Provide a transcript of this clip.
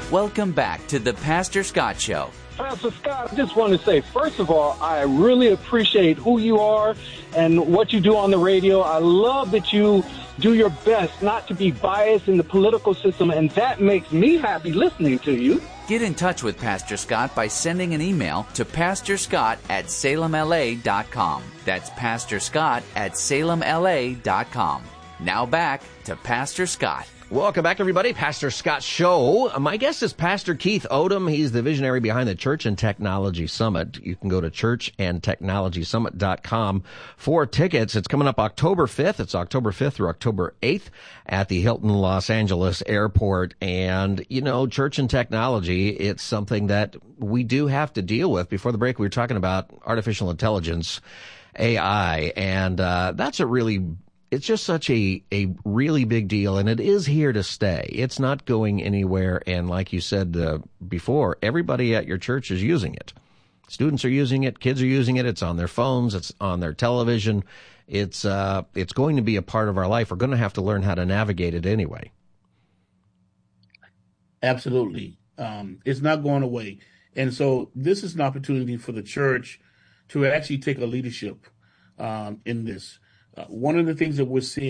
Welcome back to the Pastor Scott Show. Pastor Scott, I just want to say, first of all, I really appreciate who you are and what you do on the radio. I love that you do your best not to be biased in the political system, and that makes me happy listening to you. Get in touch with Pastor Scott by sending an email to pastorscott@salemla.com. That's pastorscott@salemla.com. Now back to Pastor Scott. Welcome back, everybody. Pastor Scott Show. My guest is Pastor Keith Odom. He's the visionary behind the Church and Technology Summit. You can go to churchandtechnologysummit.com for tickets. It's coming up October 5th. It's October 5th through October 8th at the Hilton Los Angeles Airport. And, you know, church and technology, it's something that we do have to deal with. Before the break, we were talking about artificial intelligence, AI, and that's it's just such a really big deal, and it is here to stay. It's not going anywhere, and like you said before, everybody at your church is using it. Students are using it, kids are using it, it's on their phones, it's on their television. It's going to be a part of our life. We're going to have to learn how to navigate it anyway. Absolutely. It's not going away. And so this is an opportunity for the church to actually take a leadership in this. One of the things that we're seeing